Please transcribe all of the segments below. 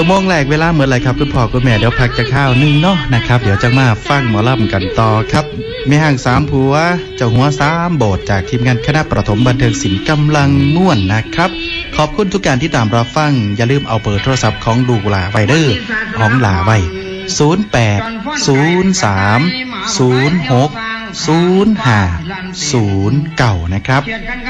ชั่วโมงแรกเวลาเหมือนไรครับคุณพ่อคุณแม่เดี๋ยวพักจะข้าวนึงเนาะนะครับเดี๋ยวจะมาฟังหมอลำกันต่อครับแม่ห่าง3ผัวเจ้าหัว3โบสถ์จากทีมงานคณะประถมบันเทิงศิลป์กำลังม่วนนะครับขอบคุณทุกการที่ตามรับฟังอย่าลืมเอาเบอร์โทรศัพท์ของลูกหลาไว้เด้อของหลาไว้0803060509นะครับ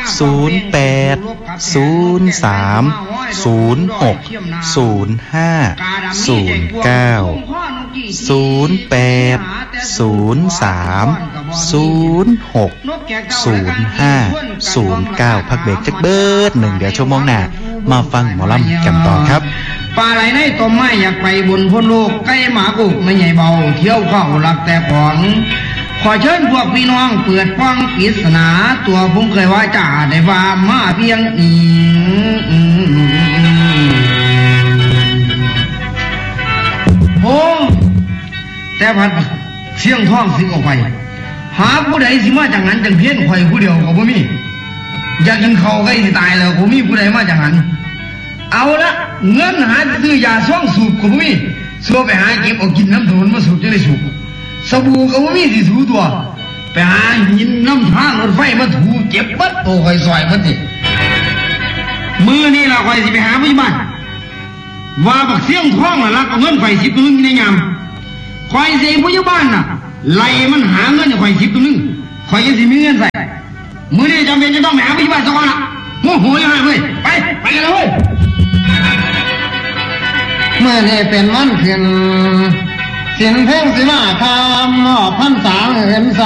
0803060509พักเบรกจักเบิด1เดี๋ยวชั่วโมงหน้ามาฟังหมอลำกันต่อครับปลาไหลในต้มไม้อยากไปบนพ้นโลกใกล้หมากุกไม่ใหญ่เบาเที่ยวเข้าหลักแต่ของขอเชิญพวกพี่น้องเปิดฟังปริศนาตัวผมเคยว่าจ่าได้ว่ามาเพียงโอ้แต่พัดเสียงท้องสิงออกไปหาผู้ใดสิมาจากนั้นจังเพี้ยนข่อยผู้เดียวก็บ่มีอยากกินข้าวใกล้สิตายแล้วบ่มีผู้ใดมาจากนั้นเอาละเงินหาซื้อยาซ่องสูบก็บ่มีซัวไปหาเก็บเอากินน้ำถนนมาสูบจะได้สูบสบู่ก็บ่มีสิถูตัวไปหาหินน้ำทางรถไฟมาถูเก็บบัดโตข่อยซอยบัดนี่มื้อนี้ล่ะข่อยสิไปหาผู้ใหญ่บ้านว่าบักเสียงท้องล่ะลักเอาเงินข่อย10ตัวนึงในยามข่อยสิผู้ใหญ่บ้านน่ะไล่มันหาเงินข่อย10ตัวนึงข่อยยังสิมีเงินใส่มื้อนี้จำเป็นจะต้องไปหาผู้ใหญ่บ้านสักวันล่ะโมโหอยู่ห่าเว้ยไปกันเลยเว้ยเมื่อนี่เป็นวันขึ้นสินเพ่งสิมาคำหอบพรรษาเห็น